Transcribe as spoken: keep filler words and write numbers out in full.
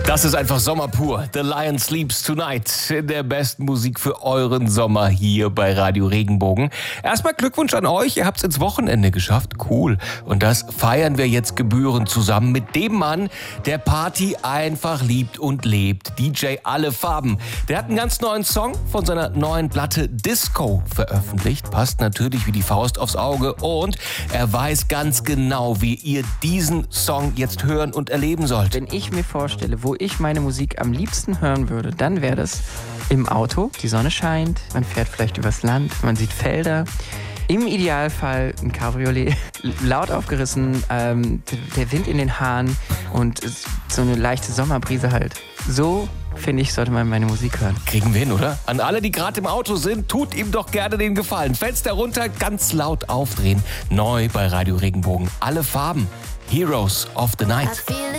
Das ist einfach Sommer pur. The Lion Sleeps Tonight in der besten Musik für euren Sommer hier bei Radio Regenbogen. Erstmal Glückwunsch an euch, ihr habt es ins Wochenende geschafft. Cool. Und das feiern wir jetzt gebührend zusammen mit dem Mann, der Party einfach liebt und lebt. D J Alle Farben. Der hat einen ganz neuen Song von seiner neuen Platte Disco veröffentlicht. Passt natürlich wie die Faust aufs Auge. Und er weiß ganz genau, wie ihr diesen Song jetzt hören und erleben sollt. Wenn ich mir vorstelle, wo ich meine Musik am liebsten hören würde, dann wäre das im Auto. Die Sonne scheint, man fährt vielleicht übers Land, man sieht Felder. Im Idealfall ein Cabriolet, laut aufgerissen, ähm, der Wind in den Haaren und so eine leichte Sommerbrise halt. So, finde ich, sollte man meine Musik hören. Kriegen wir hin, oder? An alle, die gerade im Auto sind, tut ihm doch gerne den Gefallen. Fenster runter, ganz laut aufdrehen. Neu bei Radio Regenbogen. Alle Farben. Heroes of the Night.